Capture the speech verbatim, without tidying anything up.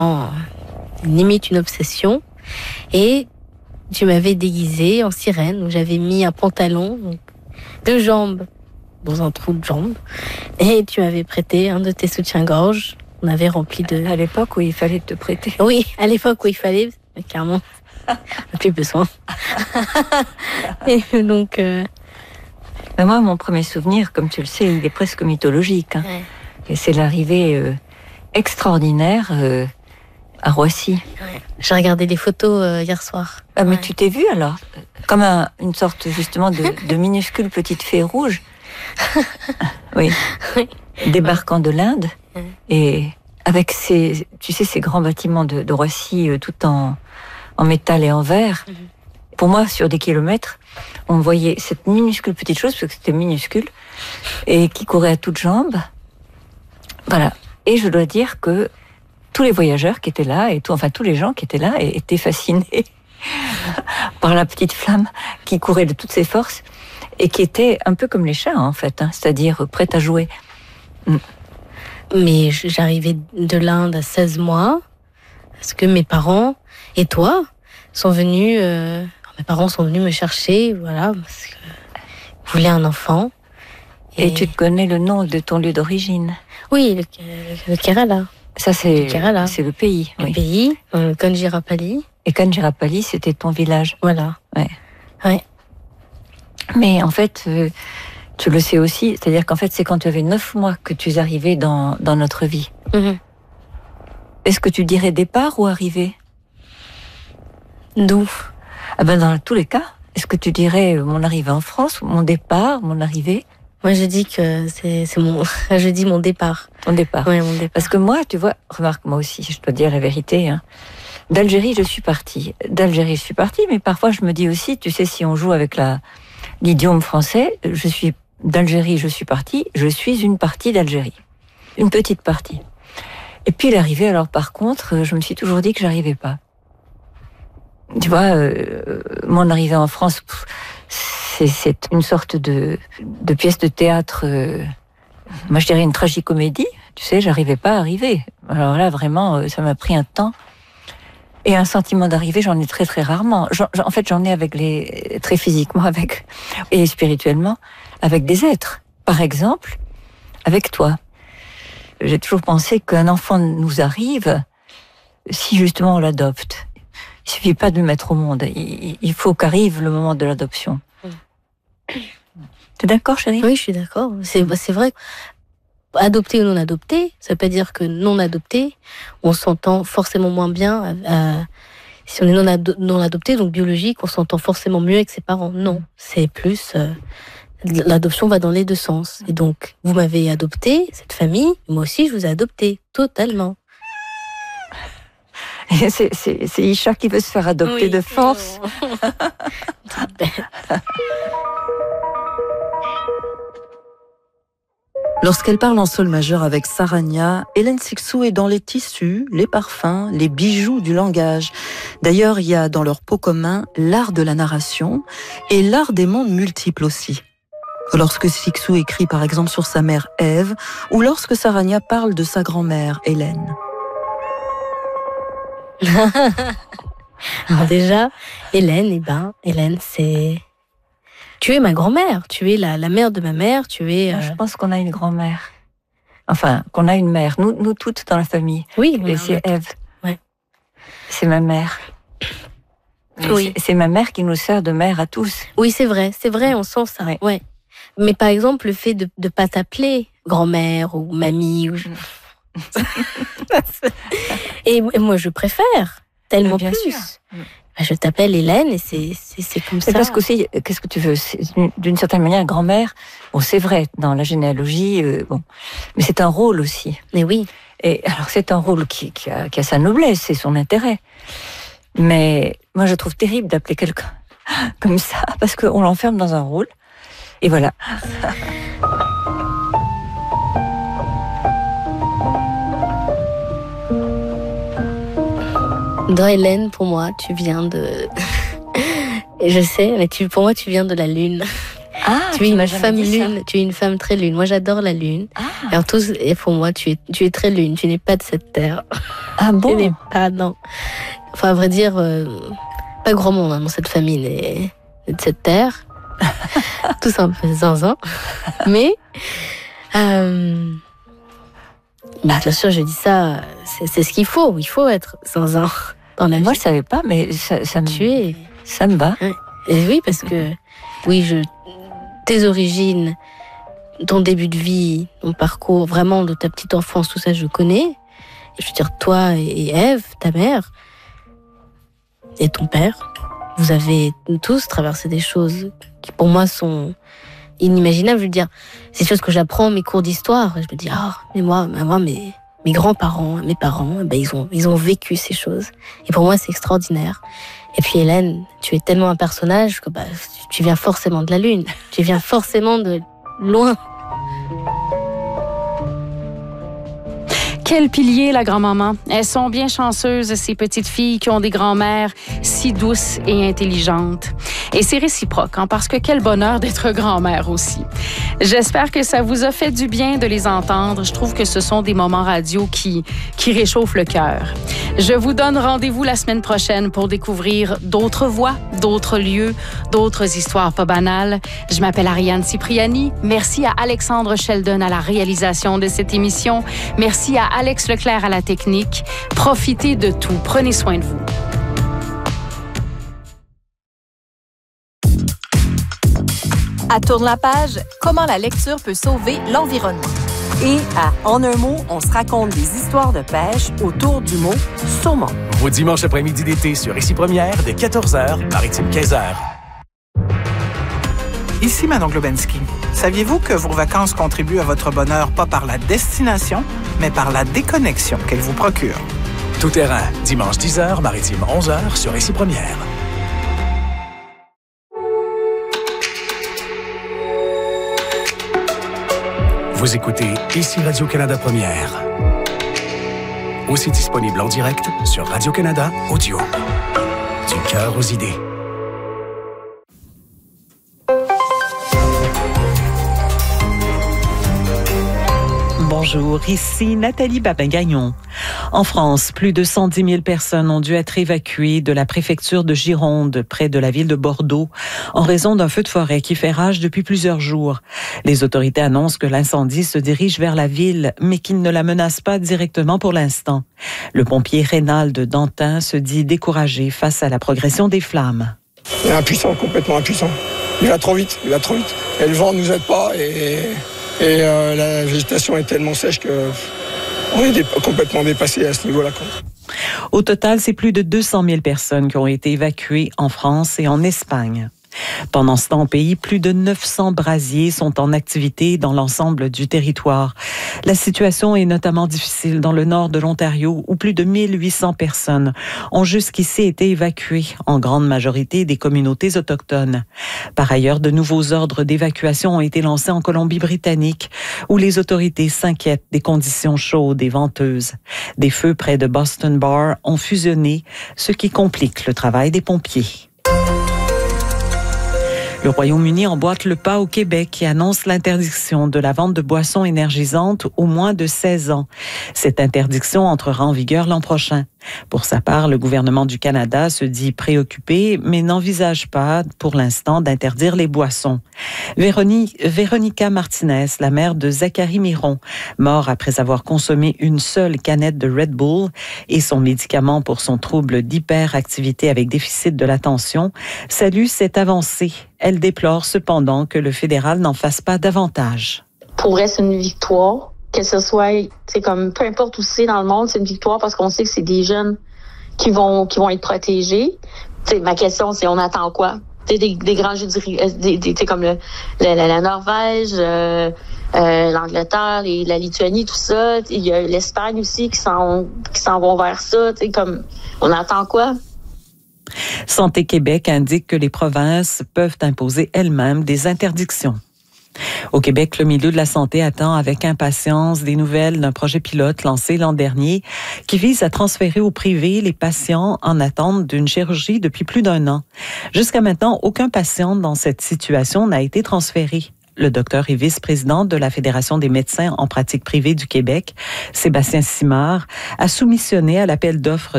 Oh, limite une obsession. Et tu m'avais déguisée en sirène, où j'avais mis un pantalon, donc deux jambes dans un trou de jambe, et tu m'avais prêté un de tes soutiens-gorge. On avait rempli de... À l'époque où il fallait te prêter. Oui, à l'époque où il fallait, mais clairement, on n'a plus besoin. Et donc... Euh... Mais moi, mon premier souvenir, comme tu le sais, il est presque mythologique. Hein. Ouais. Et c'est l'arrivée euh, extraordinaire euh, à Roissy. Ouais. J'ai regardé des photos euh, hier soir. Ah, mais ouais. tu t'es vue alors? Comme un, une sorte justement de, de minuscule petite fée rouge. Oui. Oui. Débarquant de l'Inde. Ouais. Et avec ces, tu sais, ces grands bâtiments de, de Roissy, euh, tout en, en métal et en verre. Mm-hmm. Pour moi, sur des kilomètres, on voyait cette minuscule petite chose, parce que c'était minuscule, et qui courait à toutes jambes. Voilà. Et je dois dire que tous les voyageurs qui étaient là, et tout, enfin tous les gens qui étaient là, étaient fascinés par la petite flamme qui courait de toutes ses forces, et qui était un peu comme les chats, en fait, hein, c'est-à-dire prête à jouer. Mm. Mais j'arrivais de l'Inde à seize mois, parce que mes parents et toi sont venus... Euh... Mes parents sont venus me chercher, voilà, parce qu'ils voulaient un enfant. Et... et tu te connais le nom de ton lieu d'origine? Oui, le, le Kerala. Ça, c'est le, c'est le pays. Le oui. pays, euh, Kanjirapalli. Et Kanjirapalli, c'était ton village. Voilà. Ouais. Ouais. Mais en fait, euh, tu le sais aussi, c'est-à-dire qu'en fait, c'est quand tu avais neuf mois que tu es arrivé dans, dans notre vie. Mm-hmm. Est-ce que tu dirais départ ou arrivée? D'où? Ah ben dans tous les cas, est-ce que tu dirais mon arrivée en France, mon départ, mon arrivée? Moi, je dis que c'est, c'est mon, je dis mon départ. Ton départ. Oui, mon départ. Parce que moi, tu vois, remarque moi aussi, je dois dire la vérité. Hein, d'Algérie, je suis partie. D'Algérie, je suis partie, mais parfois je me dis aussi, tu sais, si on joue avec la l'idiome français, je suis d'Algérie, je suis partie, je suis une partie d'Algérie, une petite partie. Et puis l'arrivée, alors par contre, je me suis toujours dit que j'arrivais pas. Tu vois, euh, mon arrivée en France, c'est, c'est une sorte de, de pièce de théâtre, euh, moi je dirais une tragicomédie, tu sais, j'arrivais pas à arriver. Alors là, vraiment, ça m'a pris un temps. Et un sentiment d'arrivée, j'en ai très très rarement. J'en, en fait, j'en ai avec les, très physiquement, avec, et spirituellement, avec des êtres. Par exemple, avec toi. J'ai toujours pensé qu'un enfant nous arrive si justement on l'adopte. Il ne suffit pas de le mettre au monde. Il, il faut qu'arrive le moment de l'adoption. Mm. T'es d'accord, chérie? Oui, je suis d'accord. C'est, c'est vrai. Adopté ou non adopté, ça veut pas dire que non adopté, on s'entend forcément moins bien. Euh, si on est non, ado- non adopté, donc biologique, on s'entend forcément mieux avec ses parents. Non, c'est plus... Euh, l'adoption va dans les deux sens. Et donc, vous m'avez adopté, cette famille, moi aussi, je vous ai adopté, totalement. C'est, c'est, c'est Isha qui veut se faire adopter oui. de force. Lorsqu'elle parle en sol majeur avec Sarania, Hélène Cixous est dans les tissus, les parfums, les bijoux du langage. D'ailleurs, il y a dans leur pot commun l'art de la narration et l'art des mondes multiples aussi. Lorsque Cixous écrit par exemple sur sa mère Ève, ou lorsque Sarania parle de sa grand-mère Hélène. Alors déjà, Hélène, eh ben, Hélène, c'est... Tu es ma grand-mère, tu es la, la mère de ma mère, tu es... Euh... Je pense qu'on a une grand-mère. Enfin, qu'on a une mère. Nous, nous toutes dans la famille. Oui. Et c'est Ève. Ouais. C'est ma mère. Oui. C'est, c'est ma mère qui nous sert de mère à tous. Oui, c'est vrai, c'est vrai, on sent ça. Ouais. ouais. Mais par exemple, le fait de ne pas t'appeler grand-mère ou mamie... Ou... et moi, je préfère tellement bien plus. Sûr. Je t'appelle Hélène et c'est, c'est, c'est comme ça. Parce qu'aussi, qu'est-ce que tu veux, c'est, d'une certaine manière, grand-mère, bon, c'est vrai, dans la généalogie, euh, bon, mais c'est un rôle aussi. Mais oui. Et alors, c'est un rôle qui, qui, a, qui a sa noblesse et son intérêt. Mais moi, je trouve terrible d'appeler quelqu'un comme ça, parce qu'on l'enferme dans un rôle. Et voilà. Dans Hélène, pour moi, tu viens de... Je sais, mais tu, pour moi, tu viens de la lune. Ah, tu es une femme lune, ça. Tu es une femme très lune. Moi, j'adore la lune. Ah. Alors tous, et pour moi, tu es, tu es très lune. Tu n'es pas de cette terre. Ah bon? Tu n'es pas, non. Enfin, à vrai dire, euh, pas grand monde hein, dans cette famille n'est, n'est de cette terre. Tous un peu zinzin. Mais, euh, mais bien sûr, je dis ça, c'est, c'est ce qu'il faut. Il faut être zinzin dans la vie. Moi, je savais pas, mais ça, ça me, tu es, ça me va. Et oui, parce que, oui, je, tes origines, ton début de vie, ton parcours, vraiment de ta petite enfance, tout ça, je connais. Et je veux dire, toi et Ève, ta mère, et ton père, vous avez tous traversé des choses qui, pour moi, sont inimaginables. Je veux dire, c'est des choses que j'apprends mes cours d'histoire. Et je me dis, ah, oh, mais moi, moi, mes, mes grands-parents, mes parents, ben, ils ont, ils ont vécu ces choses. Et pour moi, c'est extraordinaire. Et puis Hélène, tu es tellement un personnage que bah, tu viens forcément de la Lune. Tu viens forcément de loin. Quel pilier, la grand-maman. Elles sont bien chanceuses, ces petites filles qui ont des grands-mères si douces et intelligentes. Et c'est réciproque, hein, parce que quel bonheur d'être grand-mère aussi. J'espère que ça vous a fait du bien de les entendre. Je trouve que ce sont des moments radio qui, qui réchauffent le cœur. Je vous donne rendez-vous la semaine prochaine pour découvrir d'autres voix, d'autres lieux, d'autres histoires pas banales. Je m'appelle Ariane Cipriani. Merci à Alexandre Sheldon à la réalisation de cette émission. Merci à Alex Leclerc à la technique. Profitez de tout. Prenez soin de vous. À Tourne la page, comment la lecture peut sauver l'environnement. Et à En un mot, on se raconte des histoires de pêche autour du mot saumon. Vos dimanches après-midi d'été sur Ici Première, dès quatorze heures, Maritime quinze heures. Ici Manon Globensky. Saviez-vous que vos vacances contribuent à votre bonheur pas par la destination, mais par la déconnexion qu'elles vous procurent? Tout terrain, dimanche dix heures, Maritime onze heures sur Ici Première. Vous écoutez Ici Radio-Canada Première. Aussi disponible en direct sur Radio-Canada Audio. Du cœur aux idées. Bonjour, ici Nathalie Babin-Gagnon. En France, plus de cent dix mille personnes ont dû être évacuées de la préfecture de Gironde, près de la ville de Bordeaux, en raison d'un feu de forêt qui fait rage depuis plusieurs jours. Les autorités annoncent que l'incendie se dirige vers la ville, mais qu'il ne la menace pas directement pour l'instant. Le pompier Rénal de Dantin se dit découragé face à la progression des flammes. Il est impuissant, complètement impuissant. Il va trop vite, il va trop vite. Et le vent ne nous aide pas et... Et euh, la végétation est tellement sèche qu'on est dé- complètement dépassé à ce niveau-là. Au total, c'est plus de deux cent mille personnes qui ont été évacuées en France et en Espagne. Pendant ce temps, au pays, plus de neuf cents brasiers sont en activité dans l'ensemble du territoire. La situation est notamment difficile dans le nord de l'Ontario, où plus de mille huit cents personnes ont jusqu'ici été évacuées, en grande majorité des communautés autochtones. Par ailleurs, de nouveaux ordres d'évacuation ont été lancés en Colombie-Britannique, où les autorités s'inquiètent des conditions chaudes et venteuses. Des feux près de Boston Bar ont fusionné, ce qui complique le travail des pompiers. Le Royaume-Uni emboîte le pas au Québec et annonce l'interdiction de la vente de boissons énergisantes aux moins de seize ans. Cette interdiction entrera en vigueur l'an prochain. Pour sa part, le gouvernement du Canada se dit préoccupé, mais n'envisage pas, pour l'instant, d'interdire les boissons. Véronique, Véronica Martinez, la mère de Zachary Miron, mort après avoir consommé une seule canette de Red Bull et son médicament pour son trouble d'hyperactivité avec déficit de l'attention, salue cette avancée. Elle déplore cependant que le fédéral n'en fasse pas davantage. Pour elle, c'est une victoire. Que ce soit, c'est comme peu importe où c'est dans le monde, c'est une victoire parce qu'on sait que c'est des jeunes qui vont qui vont être protégés. T'sais, ma question, c'est on attend quoi? T'sais, des, des grands jeux des, des, comme le, la, la, la Norvège, euh, euh, l'Angleterre, les, la Lituanie, tout ça. Il y a l'Espagne aussi qui s'en qui s'en vont vers ça. T'sais, comme on attend quoi? Santé Québec indique que les provinces peuvent imposer elles-mêmes des interdictions. Au Québec, le milieu de la santé attend avec impatience des nouvelles d'un projet pilote lancé l'an dernier qui vise à transférer au privé les patients en attente d'une chirurgie depuis plus d'un an. Jusqu'à maintenant, aucun patient dans cette situation n'a été transféré. Le docteur et vice-président de la Fédération des médecins en pratique privée du Québec, Sébastien Simard, a soumissionné à l'appel d'offres